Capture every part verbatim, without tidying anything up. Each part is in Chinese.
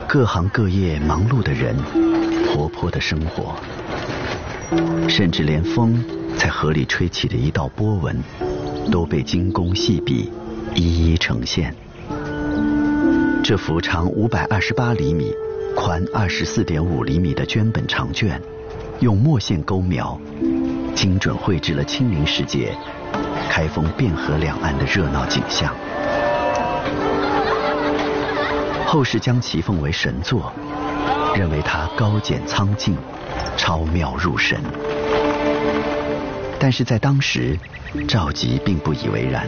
各行各业忙碌的人，活泼的生活，甚至连风在河里吹起的一道波纹，都被精工细笔一一呈现。这幅长五百二十八厘米、宽二十四点五厘米的绢本长卷，用墨线勾描，精准绘制了清明时节开封汴河两岸的热闹景象。后世将其奉为神作，认为它高简苍劲，超妙入神。但是在当时，赵佶并不以为然。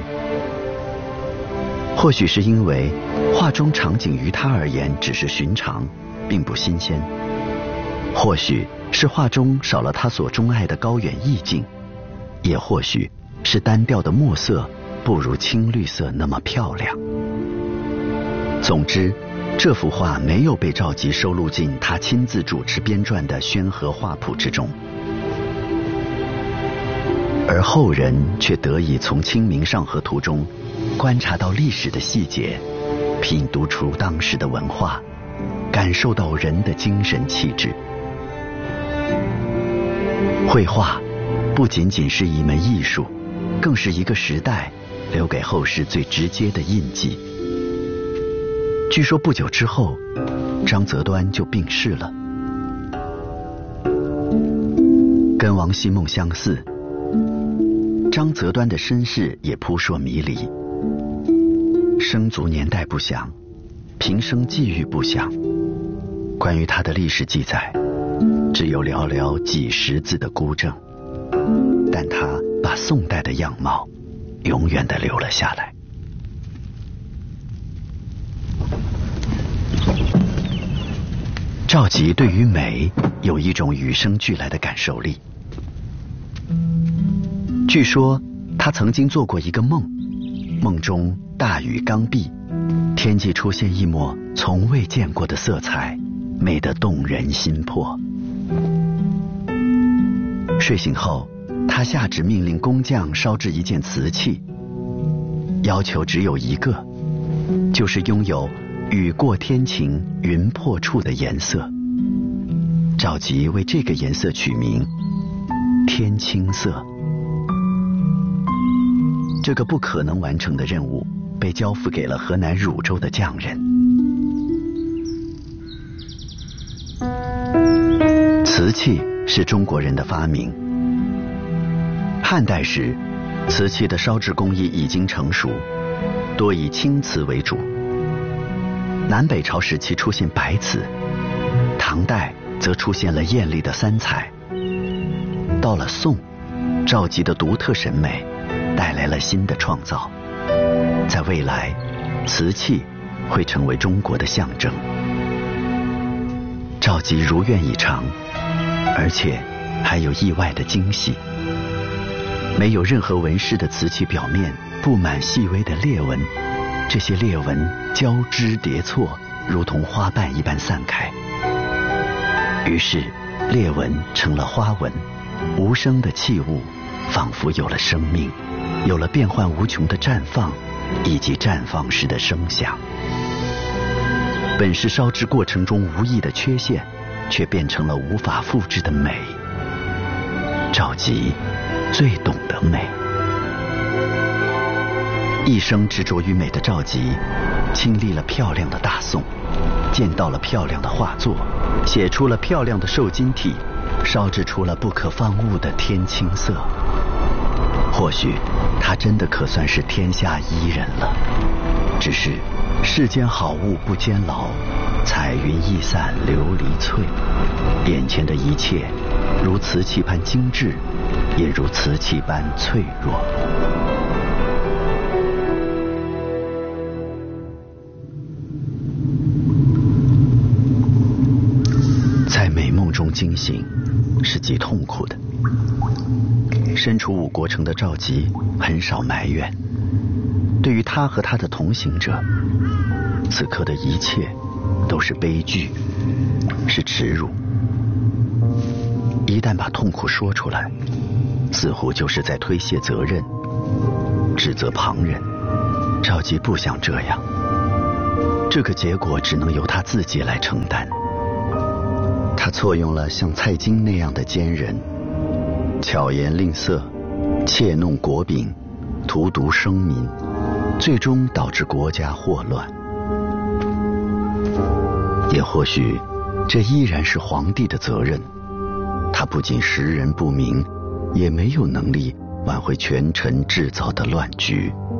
或许是因为画中场景于他而言只是寻常，并不新鲜；或许是画中少了他所钟爱的高远意境，也或许是单调的墨色不如青绿色那么漂亮。总之，这幅画没有被赵佶收录进他亲自主持编撰的《宣和画谱》之中，而后人却得以从《清明上河图》中观察到历史的细节，品读出当时的文化，感受到人的精神气质。绘画不仅仅是一门艺术，更是一个时代留给后世最直接的印记。据说不久之后，张择端就病逝了。跟王希孟相似，张择端的身世也扑朔迷离。生卒年代不详，平生际遇不详，关于他的历史记载，只有寥寥几十字的孤证。但他把宋代的样貌永远地留了下来。赵佶对于美有一种与生俱来的感受力。据说他曾经做过一个梦，梦中大雨刚毕，天际出现一抹从未见过的色彩，美得动人心魄。睡醒后，他下旨命令工匠烧制一件瓷器，要求只有一个，就是拥有雨过天晴云破处的颜色。赵佶为这个颜色取名天青色。这个不可能完成的任务被交付给了河南汝州的匠人。瓷器是中国人的发明。汉代时，瓷器的烧制工艺已经成熟，多以青瓷为主。南北朝时期出现白瓷，唐代则出现了艳丽的三彩。到了宋，赵佶的独特审美带来了新的创造。在未来，瓷器会成为中国的象征。赵佶如愿以偿，而且还有意外的惊喜。没有任何纹饰的瓷器表面布满细微的裂纹，这些裂纹交织叠错，如同花瓣一般散开。于是裂纹成了花纹，无声的器物仿佛有了生命，有了变幻无穷的绽放，以及绽放时的声响。本是烧制过程中无意的缺陷，却变成了无法复制的美。赵佶最懂得美。一生执着于美的赵佶，经历了漂亮的大宋，见到了漂亮的画作，写出了漂亮的瘦金体，烧制出了不可方物的天青色。或许他真的可算是天下伊人了。只是世间好物不坚牢，彩云易散琉璃脆。眼前的一切如瓷器般精致，也如瓷器般脆弱。在美梦中惊醒是极痛苦的。身处五国城的赵佶很少埋怨，对于他和他的同行者，此刻的一切都是悲剧，是耻辱。一旦把痛苦说出来，似乎就是在推卸责任，指责旁人。赵佶不想这样， 这个结果只能由他自己来承担。他错用了像蔡京那样的奸人，巧言令色，窃弄国柄，荼毒生民，最终导致国家祸乱。也或许这依然是皇帝的责任，他不仅识人不明，也没有能力挽回权臣制造的乱局。